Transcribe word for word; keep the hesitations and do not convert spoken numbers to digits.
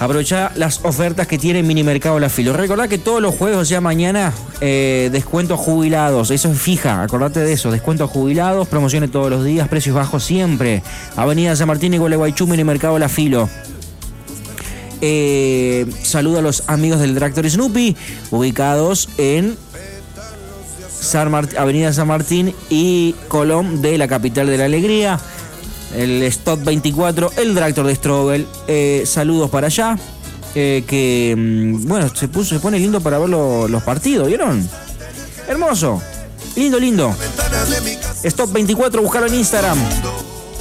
Aprovechá las ofertas que tiene Mini Mercado La Filo. Recordá que todos los jueves, o sea, mañana, eh, descuentos jubilados. Eso es fija, acordate de eso. Descuentos jubilados, promociones todos los días, precios bajos siempre. Avenida San Martín y Gualeguaychú, Mini Mercado La Filo. Eh, saludo a los amigos del Tractor Snoopy, ubicados en San Mart- Avenida San Martín y Colón de la capital de la alegría. El Stop veinticuatro, el Tractor de Strobel. Eh, saludos para allá. Eh, que, bueno, se, puso, se pone lindo para ver lo, los partidos, ¿vieron? Hermoso. Lindo, lindo. Stop veinticuatro, buscalo en Instagram.